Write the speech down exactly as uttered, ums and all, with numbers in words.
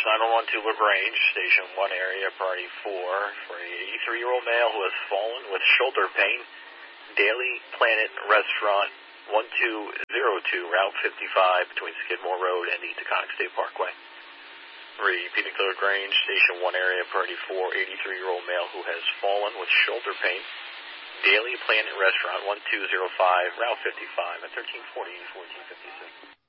nine one one two LaGrange, Station one area, priority four, for a eighty-three-year-old male who has fallen with shoulder pain. Daily Planet Restaurant, one two zero two, Route fifty-five, between Skidmore Road and the Taconic State Parkway. Repeating to LaGrange, Station one area, priority four, eighty-three-year-old male who has fallen with shoulder pain. Daily Planet Restaurant, one two zero five, Route fifty-five, at thirteen forty, fourteen fifty-six.